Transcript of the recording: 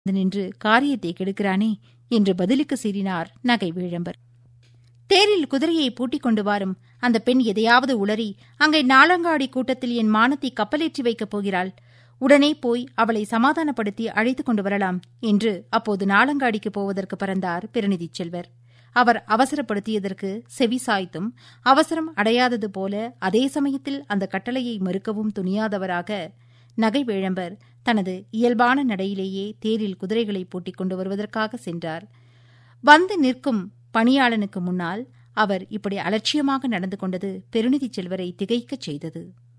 நின்று காரியத்தை கெடுக்கிறானே என்று பதிலுக்கு சீறினார் நகை வேழம்பர். தேரில் குதிரையை பூட்டிக் கொண்டு வாரும். அந்த பெண் எதையாவது உளறி அங்கே நாளங்காடி கூட்டத்தில் என் மானத்தை கப்பலேற்றி வைக்கப் போகிறாள். உடனே போய் அவளை சமாதானப்படுத்தி அழைத்துக் கொண்டு வரலாம் என்று அப்போது நாளங்காடிக்கு போவதற்கு பறந்தார் பிரநிதிச் செல்வர். அவர் அவசரப்படுத்தியதற்கு செவி சாய்த்தும் அவசரம் அடையாதது போல அதே சமயத்தில் அந்த கட்டளையை மறுக்கவும் துணியாதவராக நகை வேழம்பர் தனது இயல்பான நடையிலேயே தேரில் குதிரைகளை பூட்டிக் கொண்டு வருவதற்காக சென்றார். வந்து நிற்கும் பணியாளனுக்கு முன்னால் அவர் இப்படி அலட்சியமாக நடந்து கொண்டது பெருநிதிச் செல்வரை திகைக்கச் செய்தது.